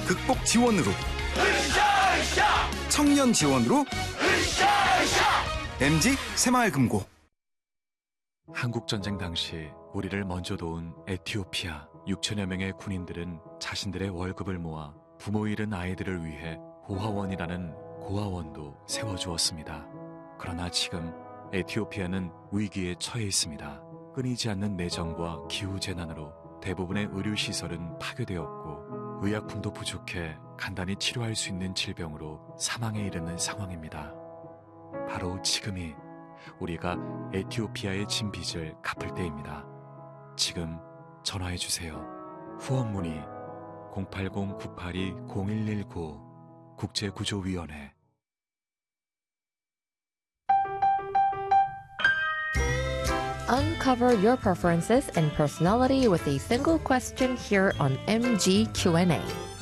극복 지원으로, 으쌰으쌰! 청년 지원으로, 으쌰으쌰! MG 새마을금고. 한국전쟁 당시 우리를 먼저 도운 에티오피아 6천여 명의 군인들은 자신들의 월급을 모아 부모 잃은 아이들을 위해 고아원이라는 고아원도 세워주었습니다. 그러나 지금 에티오피아는 위기에 처해 있습니다. 끊이지 않는 내전과 기후재난으로 대부분의 의료시설은 파괴되었고 의약품도 부족해 간단히 치료할 수 있는 질병으로 사망에 이르는 상황입니다. 바로 지금이 우리가 에티오피아의 진 빚을 갚을 때입니다. 지금 전화해주세요. 후원 문의 080-982-0119 국제구조위원회. Uncover your preferences and personality with a single question here on MG Q&A.